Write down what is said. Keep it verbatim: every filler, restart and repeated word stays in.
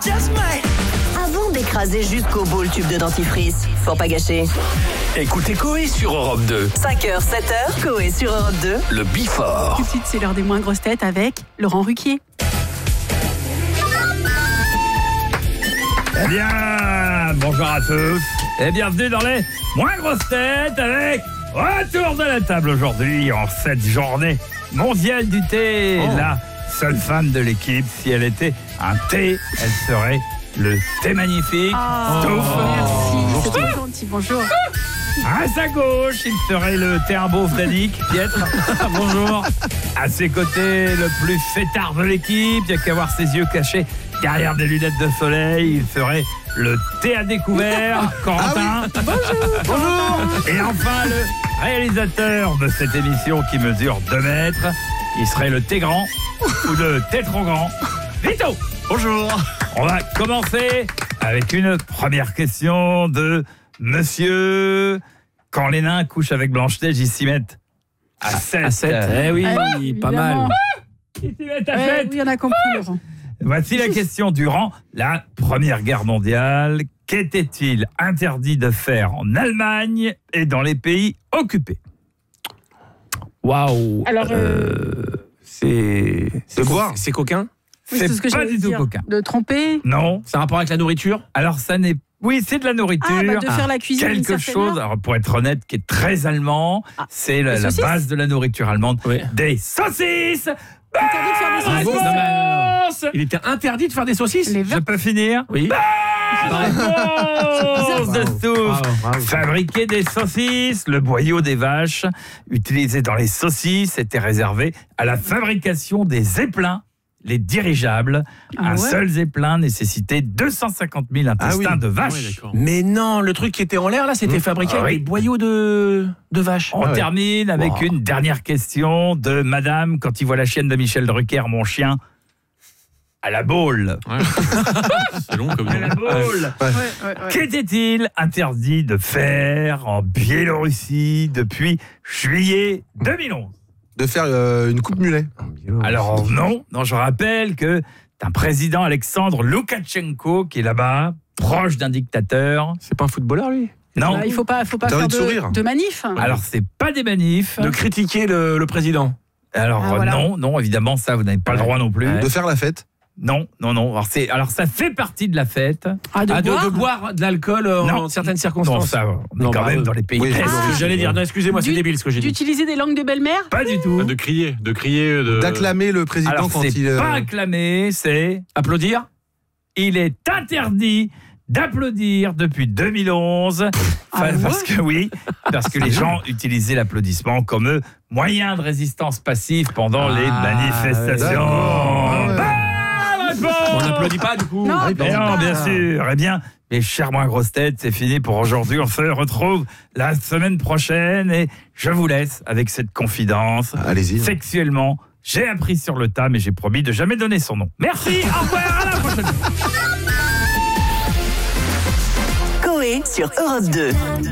Avant d'écraser jusqu'au bout le tube de dentifrice, faut pas gâcher. Écoutez Coé sur Europe deux. cinq heures, sept heures, Coé sur Europe deux. Le Before. Tout de suite, c'est l'heure des moins grosses têtes avec Laurent Ruquier. Eh bien, bonjour à tous et bienvenue dans les moins grosses têtes avec retour de la table aujourd'hui en cette journée mondiale du thé. Oh. La seule femme de l'équipe, si elle était un thé, elle serait le thé magnifique. Ah, Stouff. merci, c'est trop gentil, bonjour. À sa gauche, il serait le thé un beau Frédéric Pietre. Bonjour. À ses côtés, le plus fêtard de l'équipe, il n'y a qu'à voir ses yeux cachés derrière des lunettes de soleil, il ferait le thé à découvert, Corentin. Ah oui. Bonjour. Bonjour. Et enfin, le réalisateur de cette émission qui mesure deux mètres, il serait le thé grand ou le thé trop grand, Vito. Bonjour. On va commencer avec une première question de Monsieur. Quand les nains couchent avec Blanche-Neige, ils s'y mettent à sept. À sept. Eh oui, Ah, pas évidemment. mal. Ils s'y mettent à Ouais, sept. oui, on a compris, Laurent. Voici la question durant la Première Guerre mondiale. Qu'était-il interdit de faire en Allemagne et dans les pays occupés? Waouh. Alors, Euh, c'est. C'est De co- boire. C'est coquin. Oui, c'est ce que pas j'allais du tout dire. coquin. De tromper, Non. C'est un rapport avec la nourriture. Alors ça n'est... Oui, c'est de la nourriture. ah, bah, de faire la cuisine. à une Quelque certaine chose, heure. alors pour être honnête, qui est très allemand. Ah, C'est la, les la saucisses base de la nourriture allemande. Oui. Des saucisses. Interdit de faire des Bonne saucisses. Non, mais, réponse. Il était interdit de faire des saucisses. Les Je verres. peux finir? Oui. Réponse de Stouff. Bravo, bravo. Fabriquer des saucisses, le boyau des vaches utilisé dans les saucisses était réservé à la fabrication des zeppelins, les dirigeables. Ah Un ouais seul zeppelin nécessitait deux cent cinquante mille intestins Ah oui. de Ouais, vaches. d'accord. Mais non, le truc qui était en l'air là, c'était Mmh. fabriqué Ah avec oui. des boyaux de de vaches. On Ah ouais. termine avec Wow. une dernière question de Madame quand il voit la chienne de Michel Drucker, mon chien, à la boule. C'est long comme À la boule. Ouais, ouais, ouais. Qu'était-il interdit de faire en Biélorussie depuis juillet deux mille onze? De faire euh, une coupe mulet. Alors non, non, je rappelle que c'est un président Alexandre Loukachenko qui est là-bas, proche d'un dictateur. C'est pas un footballeur lui. Non, Bah, il faut pas, faut pas T'as faire envie de de, sourire. de manif. alors c'est pas des manifs. De critiquer le, le président. Alors Ah, euh, voilà. non, non, évidemment ça vous n'avez pas le droit non plus. Ouais. De faire la fête. Non, non, non. Alors, c'est, alors ça fait partie de la fête. Ah, de Ah, de, boire. de boire de l'alcool euh, Non. en certaines Non, circonstances. ça, on est Non, quand bah, même euh, dans les pays oui, de l'Est. ah. C'est ce que j'allais dire. Non, excusez-moi, c'est Du- débile ce que j'ai dit. D'utiliser des langues de belle-mère. Pas du tout. De crier, de crier, de... D'acclamer le président Alors quand c'est il. euh, pas acclamé, c'est Applaudir. il est interdit d'applaudir depuis deux mille onze. Ah ouais Parce que oui, parce que les gens utilisaient l'applaudissement comme moyen de résistance passive pendant Ah, les manifestations. d'accord. Bonne réponse. On n'applaudit pas du coup. Non, Ah, Mais non, bien sûr. Eh bien, mes chers moins grosses têtes, c'est fini pour aujourd'hui. On se retrouve la semaine prochaine et je vous laisse avec cette confidence. Allez-y. Sexuellement, j'ai appris sur le tas, mais j'ai promis de jamais donner son nom. Merci, au revoir, à la prochaine. Coé sur Europe deux.